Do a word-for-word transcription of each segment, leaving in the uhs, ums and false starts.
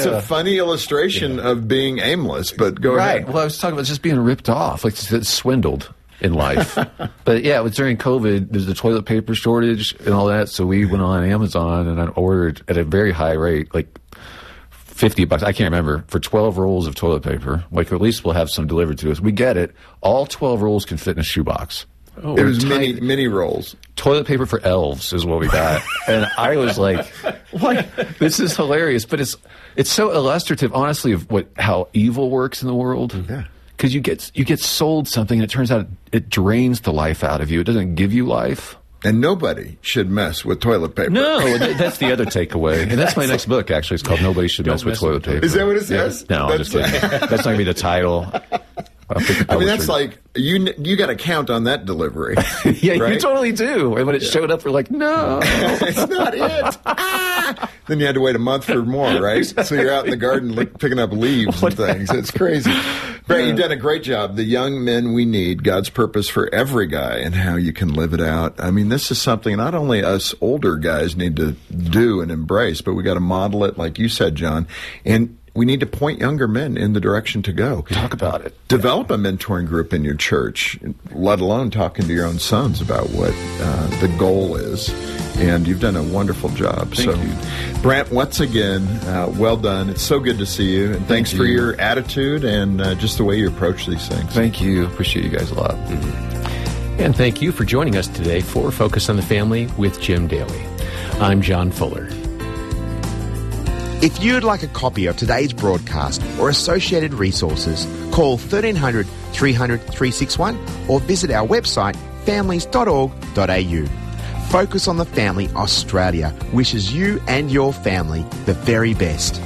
a funny illustration yeah. of being aimless, but go right. ahead. Well, I was talking about just being ripped off, like swindled in life. But yeah, it was during COVID. There's a toilet paper shortage and all that, so we went on Amazon and I ordered at a very high rate, like fifty bucks, I can't remember, for twelve rolls of toilet paper. Like, at least we'll have some delivered to us. We get it. All twelve rolls can fit in a shoebox. Oh, it was mini, mini rolls. Toilet paper for elves is what we got. And I was like, what? This is hilarious. But it's it's so illustrative, honestly, of what how evil works in the world. Yeah. Because you get, you get sold something, and it turns out it, it drains the life out of you. It doesn't give you life. And nobody should mess with toilet paper. No, that's the other takeaway. And that's my next book, actually. It's called Nobody Should Mess with mess Toilet with Paper. Is that what it says? Yeah. No, I'm just kidding. That's not going to be the title. I mean, that's like, you you got to count on that delivery. Yeah, right? You totally do. And when it yeah. showed up, we're like, no. It's not it. Ah! Then you had to wait a month for more, right? So you're out in the garden look, picking up leaves and things. It's crazy. Brett, you've done a great job. The Young Men We Need, God's Purpose for Every Guy and How You Can Live It Out. I mean, this is something not only us older guys need to do and embrace, but we got to model it, like you said, John. And we need to point younger men in the direction to go. Talk about it. Develop a mentoring group in your church, let alone talking to your own sons about what uh, the goal is. And you've done a wonderful job. Thank so, you. Brent, once again, uh, well done. It's so good to see you. And thanks Thank for you. your attitude and uh, just the way you approach these things. Thank you. Appreciate you guys a lot. Mm-hmm. And thank you for joining us today for Focus on the Family with Jim Daly. I'm John Fuller. If you'd like a copy of today's broadcast or associated resources, call thirteen hundred, three hundred, three sixty-one or visit our website families dot org dot a u. Focus on the Family Australia wishes you and your family the very best.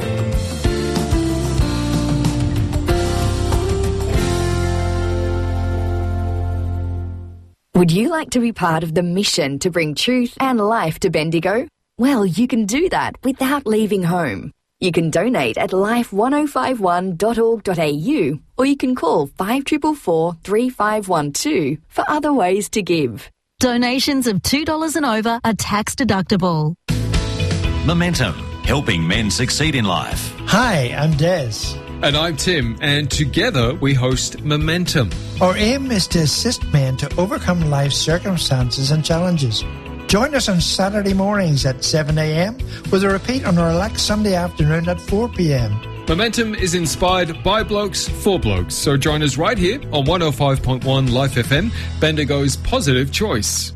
Would you like to be part of the mission to bring truth and life to Bendigo? Well, you can do that without leaving home. You can donate at life ten fifty-one dot org dot a u or you can call five four four four, three five one two for other ways to give. Donations of two dollars and over are tax deductible. Momentum, helping men succeed in life. Hi, I'm Des. And I'm Tim, and together we host Momentum. Our aim is to assist men to overcome life's circumstances and challenges. Join us on Saturday mornings at seven a.m. with a repeat on our relaxed Sunday afternoon at four p.m. Momentum is inspired by blokes for blokes, so join us right here on one oh five point one Life F M, Bendigo's positive choice.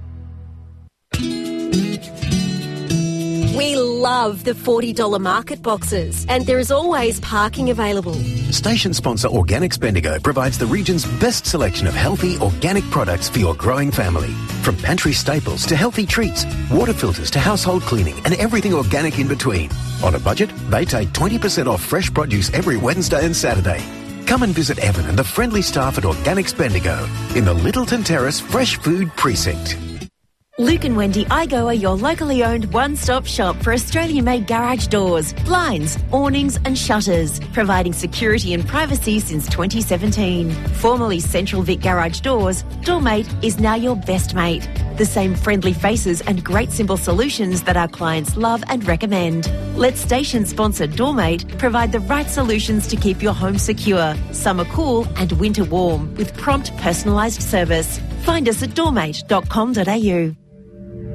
We love the forty dollars market boxes, and there is always parking available. Station sponsor Organics Bendigo provides the region's best selection of healthy, organic products for your growing family. From pantry staples to healthy treats, water filters to household cleaning, and everything organic in between. On a budget, they take twenty percent off fresh produce every Wednesday and Saturday. Come and visit Evan and the friendly staff at Organics Bendigo in the Littleton Terrace Fresh Food Precinct. Luke and Wendy Igo are your locally owned one-stop shop for Australian-made garage doors, blinds, awnings and shutters, providing security and privacy since twenty seventeen. Formerly Central Vic Garage Doors, Doormate is now your best mate. The same friendly faces and great simple solutions that our clients love and recommend. Let station sponsor Doormate provide the right solutions to keep your home secure, summer cool and winter warm with prompt personalised service. Find us at doormate dot com dot a u.